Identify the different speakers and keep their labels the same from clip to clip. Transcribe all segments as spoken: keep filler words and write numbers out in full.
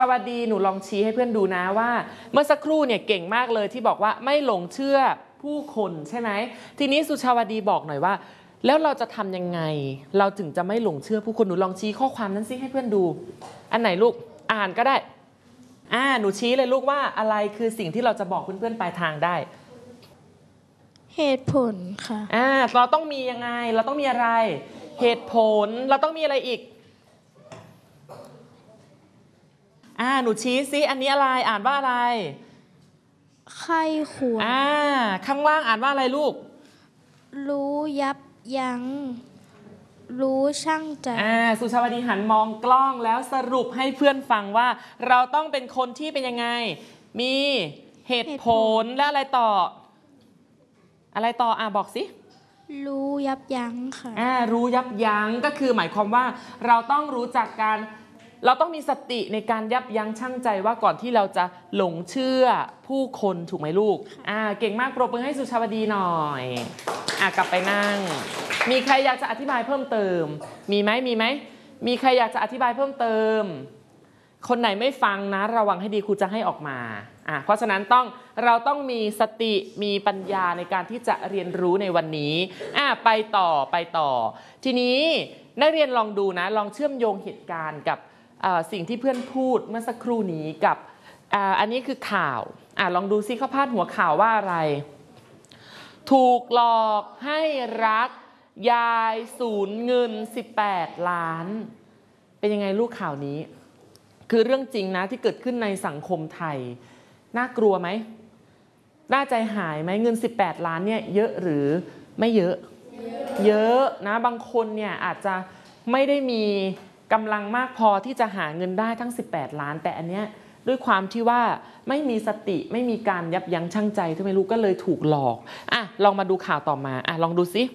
Speaker 1: สวัสดีหนูลองชี้ให้เพื่อนดูนะว่าเมื่อสักครู่เนี่ยเก่งมากเลยที่บอกว่าไม่หลงเชื่อผู้คนใช่ไหมทีนี้สุชาวดีบอกหน่อยว่าแล้วเราจะทำยังไงเราถึงจะไม่หลงเชื่อผู้คนหนูลองชี้ข้อความนั้นสิให้เพื่อนดูอันไหนลูกอ่านก็ได้อ่าหนูชี้เลยลูกว่าอะไรคือสิ่งที่เราจะบอกเพื่อนๆปลายทางได้
Speaker 2: เหตุผลค่ะ
Speaker 1: อ่าเราต้องมียังไงเราต้องมีอะไรเหตุผลเราต้องมีอะไรอีกอ่าหนูชี้ซิอันนี้อะไรอ่านว่าอะไร
Speaker 2: ใครควร
Speaker 1: อ่าข้างล่างอ่านว่าอะไรลูก
Speaker 2: รู้ยับยั้งรู้ช่างใจ
Speaker 1: อ่าสุชาวดีหันมองกล้องแล้วสรุปให้เพื่อนฟังว่าเราต้องเป็นคนที่เป็นยังไงมีเหตุผลและอะไรต่ออะไรต่ออ่าบอกสิ
Speaker 2: รู้ยับยั้งค่ะ
Speaker 1: อ่ารู้ยับยั้งก็คือหมายความว่าเราต้องรู้จักการเราต้องมีสติในการยับยั้งชั่งใจว่าก่อนที่เราจะหลงเชื่อผู้คนถูกไหมลูกอ่าเก่งมากปรบมือให้สุชาวดีหน่อยอ่ากลับไปนั่งมีใครอยากจะอธิบายเพิ่มเติมมีไหมมีไหมมีใครอยากจะอธิบายเพิ่มเติมคนไหนไม่ฟังนะระวังให้ดีครูจะให้ออกมาอ่ะเพราะฉะนั้นต้องเราต้องมีสติมีปัญญาในการที่จะเรียนรู้ในวันนี้อ่ะไปต่อไปต่อทีนี้นักเรียนลองดูนะลองเชื่อมโยงเหตุการณ์กับสิ่งที่เพื่อนพูดเมื่อสักครู่นี้กับ อ, อันนี้คือข่าวอ่ะลองดูซิเขาพาดหัวข่าวว่าอะไรถูกหลอกให้รักยายสูญเงินสิบแปดล้านเป็นยังไงลูกข่าวนี้คือเรื่องจริงนะที่เกิดขึ้นในสังคมไทยน่ากลัวไหมน่าใจหายไหมเงินสิบแปดล้านเนี่ยเยอะหรือไม่เยอะเยอะนะบางคนเนี่ยอาจจะไม่ได้มีกำลังมากพอที่จะหาเงินได้ทั้งสิบแปดล้านแต่อันเนี้ยด้วยความที่ว่าไม่มีสติไม่มีการยับยั้งชั่งใจทำไมลูกก็เลยถูกหลอกอ่ะลองมาดูข่าวต่อมาอ่ะลองดูสิ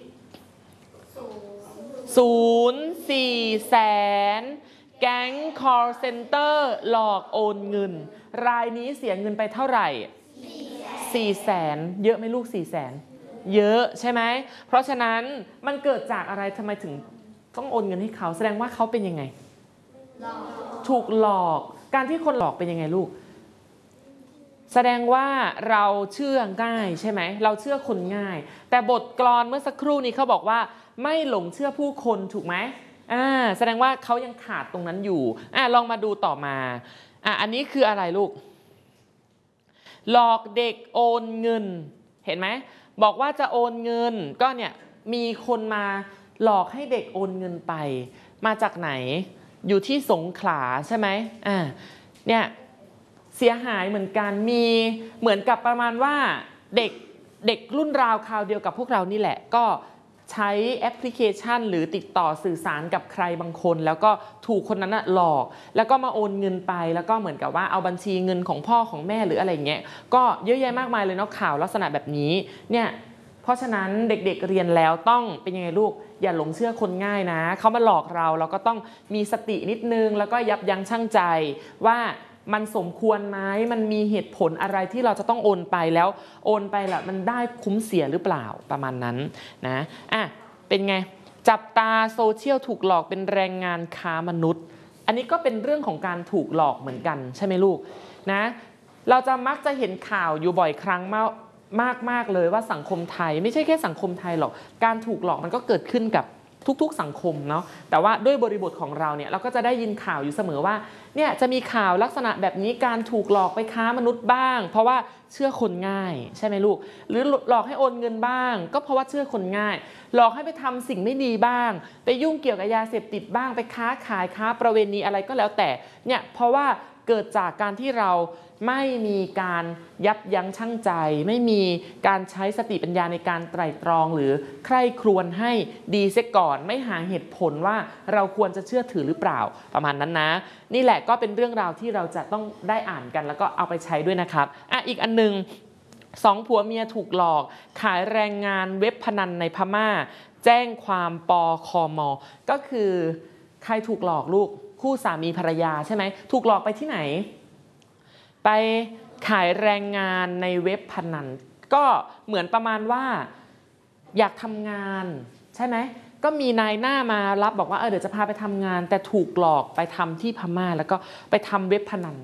Speaker 1: ศูนย์สี่แสนแก๊ง call center หลอกโอนเงินรายนี้เสียเงินไปเท่าไหร่สี่แสนเยอะไหมลูกสี่แสนเยอะใช่ไหมเพราะฉะนั้นมันเกิดจากอะไรทำไมถึงต้องโอนเงินให้เขาแสดงว่าเขาเป็นยังไงถูกหลอกการที่คนหลอกเป็นยังไงลูกแสดงว่าเราเชื่อง่ายใช่ไหมเราเชื่อคนง่ายแต่บทกลอนเมื่อสักครู่นี้เขาบอกว่าไม่หลงเชื่อผู้คนถูกไหมอ่าแสดงว่าเขายังขาดตรงนั้นอยู่อ่าลองมาดูต่อมาอ่าอันนี้คืออะไรลูกหลอกเด็กโอนเงินเห็นไหมบอกว่าจะโอนเงินก็เนี่ยมีคนมาหลอกให้เด็กโอนเงินไปมาจากไหนอยู่ที่สงขลาใช่ไหมอ่าเนี่ยเสียหายเหมือนกันมีเหมือนกับประมาณว่าเด็กเด็กรุ่นราวคราวเดียวกับพวกเรานี่แหละก็ใช้แอปพลิเคชันหรือติดต่อสื่อสารกับใครบางคนแล้วก็ถูกคนนั้นหลอกแล้วก็มาโอนเงินไปแล้วก็เหมือนกับว่าเอาบัญชีเงินของพ่อของแม่หรืออะไรเงี้ยก็เยอะแยะมากมายเลยเนาะข่าวลักษณะแบบนี้เนี่ยเพราะฉะนั้นเด็กๆเรียนแล้วต้องเป็นยังไงลูกอย่าหลงเชื่อคนง่ายนะเขามาหลอกเราเราก็ต้องมีสตินิดนึงแล้วก็ยับยั้งชั่งใจว่ามันสมควรไหมมันมีเหตุผลอะไรที่เราจะต้องโอนไปแล้วโอนไปล่ะมันได้คุ้มเสียหรือเปล่าประมาณนั้นนะอ่ะเป็นไงจับตาโซเชียลถูกหลอกเป็นแรงงานค้ามนุษย์อันนี้ก็เป็นเรื่องของการถูกหลอกเหมือนกันใช่ไหมลูกนะเราจะมักจะเห็นข่าวอยู่บ่อยครั้งมากมากมากเลยว่าสังคมไทยไม่ใช่แค่สังคมไทยหรอกการถูกหลอกมันก็เกิดขึ้นกับทุกๆสังคมเนาะแต่ว่าด้วยบริบทของเราเนี่ยเราก็จะได้ยินข่าวอยู่เสมอว่าเนี่ยจะมีข่าวลักษณะแบบนี้การถูกหลอกไปค้ามนุษย์บ้างเพราะว่าเชื่อคนง่ายใช่ไหมลูกหรือหลอกให้โอนเงินบ้างก็เพราะว่าเชื่อคนง่ายหลอกให้ไปทำสิ่งไม่ดีบ้างไปยุ่งเกี่ยวกับยาเสพติดบ้างไปค้าขายค้าประเวณีอะไรก็แล้วแต่เนี่ยเพราะว่าเกิดจากการที่เราไม่มีการยับยั้งชั่งใจไม่มีการใช้สติปัญญาในการไตร่ตรองหรือใคร่ครวญให้ดีเสียก่อนไม่หาเหตุผลว่าเราควรจะเชื่อถือหรือเปล่าประมาณนั้นนะนี่แหละก็เป็นเรื่องราวที่เราจะต้องได้อ่านกันแล้วก็เอาไปใช้ด้วยนะครับอ่ะอีกอันนึงสองผัวเมียถูกหลอกขายแรงงานเว็บพนันในพม่าแจ้งความปคม.ก็คือใครถูกหลอกลูกคู่สามีภรรยาใช่ไหมถูกหลอกไปที่ไหนไปขายแรงงานในเว็บพนันก็เหมือนประมาณว่าอยากทำงานใช่ไหมก็มีนายหน้ามารับบอกว่าเออเดี๋ยวจะพาไปทำงานแต่ถูกหลอกไปทำที่พม่าแล้วก็ไปทำเว็บพนัน